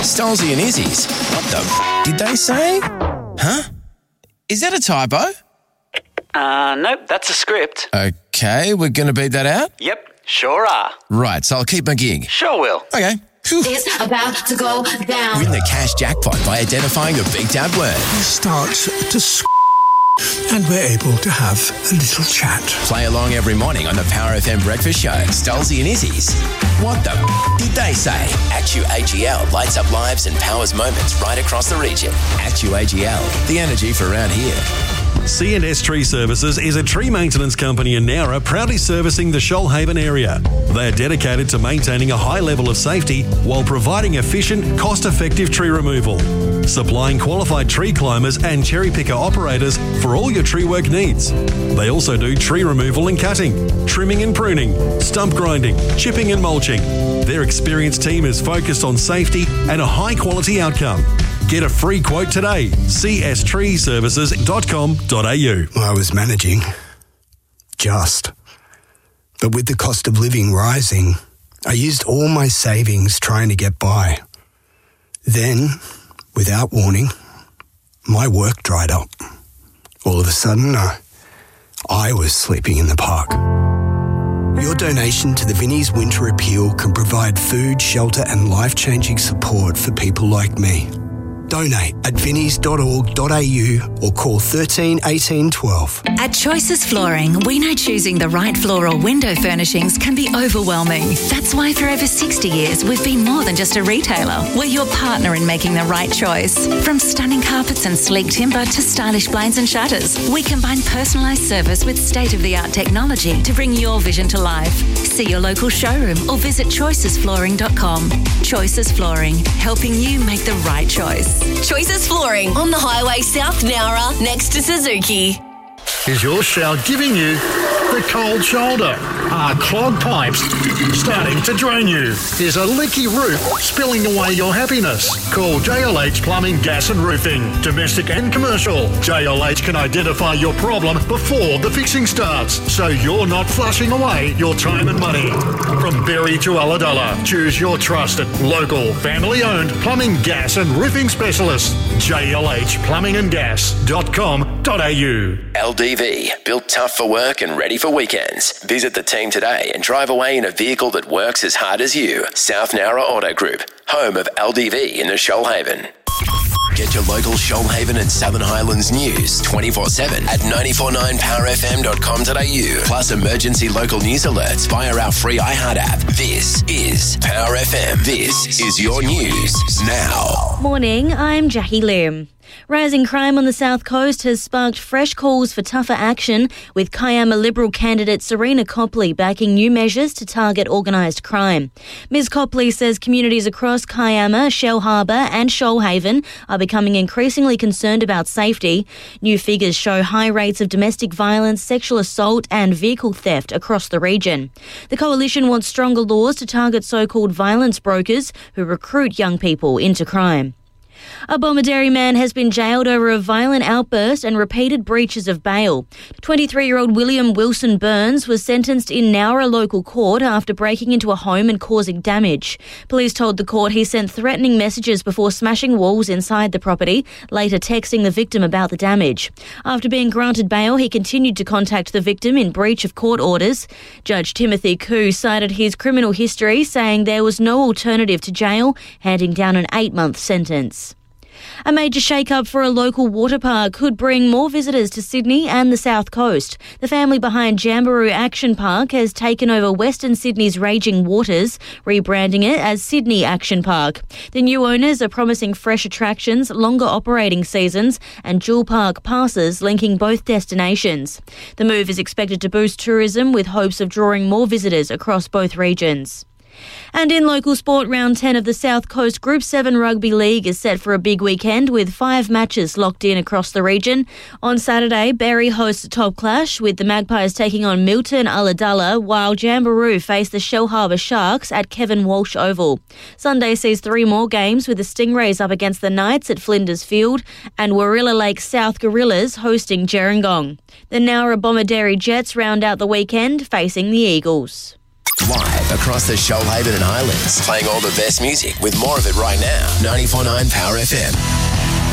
Stolzy and Izzy's. What the did they say? Huh? Is that a typo? Nope, that's a script. Okay, we're going to beat that out? Yep, sure are. Right, so I'll keep my gig. Sure will. Okay. Phew. It's about to go down. Win the cash jackpot by identifying the beat out word. He starts to and we're able to have a little chat. Play along every morning on the Power FM Breakfast Show. Stolzy and Izzy's. What the did they say? Actu AGL lights up lives and powers moments right across the region. Actu AGL, the energy for around here. C&S Tree Services is a tree maintenance company in Nowra proudly servicing the Shoalhaven area. They are dedicated to maintaining a high level of safety while providing efficient, cost-effective tree removal. Supplying qualified tree climbers and cherry picker operators for all your tree work needs. They also do tree removal and cutting, trimming and pruning, stump grinding, chipping and mulching. Their experienced team is focused on safety and a high-quality outcome. Get a free quote today. cstreeservices.com.au. I was managing. But with the cost of living rising, I used all my savings trying to get by. Then, without warning, my work dried up. All of a sudden, I was sleeping in the park. Your donation to the Vinnie's Winter Appeal can provide food, shelter and life-changing support for people like me. Donate at vinnies.org.au or call 13 18 12. At Choices Flooring, we know choosing the right floor or window furnishings can be overwhelming. That's why for over 60 years, we've been more than just a retailer. We're your partner in making the right choice. From stunning carpets and sleek timber to stylish blinds and shutters, we combine personalised service with state-of-the-art technology to bring your vision to life. See your local showroom or visit choicesflooring.com. Choices Flooring, helping you make the right choice. Choices Flooring on the highway South Nowra next to Suzuki. Is your shower giving you the cold shoulder? Are clogged pipes starting to drain you? Is a leaky roof spilling away your happiness? Call JLH Plumbing, Gas and Roofing. Domestic and commercial. JLH can identify your problem before the fixing starts, so you're not flushing away your time and money. From Berry to Ulladulla, choose your trusted, local, family-owned plumbing, gas and roofing specialist. JLHplumbingandgas.com.au. LDV, built tough for work and ready for weekends. Visit the team today and drive away in a vehicle that works as hard as you. South Nowra Auto Group, home of LDV in the Shoalhaven. Get your local Shoalhaven and Southern Highlands news 24/7 at 949powerfm.com.au. Plus emergency local news alerts via our free iHeart app. This is Power FM. This is your news now. Morning, I'm Jackie Lim. Rising crime on the South Coast has sparked fresh calls for tougher action, with Kiama Liberal candidate Serena Copley backing new measures to target organised crime. Ms Copley says communities across Kiama, Shellharbour and Shoalhaven are becoming increasingly concerned about safety. New figures show high rates of domestic violence, sexual assault and vehicle theft across the region. The coalition wants stronger laws to target so-called violence brokers who recruit young people into crime. A Bomaderry man has been jailed over a violent outburst and repeated breaches of bail. 23-year-old William Wilson Burns was sentenced in Nowra local court after breaking into a home and causing damage. Police told the court he sent threatening messages before smashing walls inside the property, later texting the victim about the damage. After being granted bail, he continued to contact the victim in breach of court orders. Judge Timothy Koo cited his criminal history, saying there was no alternative to jail, handing down an 8-month sentence. A major shake-up for a local water park could bring more visitors to Sydney and the South Coast. The family behind Jamberoo Action Park has taken over Western Sydney's raging waters, rebranding it as Sydney Action Park. The new owners are promising fresh attractions, longer operating seasons and dual park passes linking both destinations. The move is expected to boost tourism with hopes of drawing more visitors across both regions. And in local sport, round 10 of the South Coast Group 7 Rugby League is set for a big weekend with 5 matches locked in across the region. On Saturday, Berry hosts a top clash with the Magpies taking on Milton Ulladulla, while Jamberoo face the Shellharbour Sharks at Kevin Walsh Oval. Sunday sees 3 more games with the Stingrays up against the Knights at Flinders Field and Warilla Lake South Gorillas hosting Gerringong. The Nowra Bomaderry Jets round out the weekend facing the Eagles. Live across the Shoalhaven and Highlands. Playing all the best music with more of it right now. 94.9 Power FM.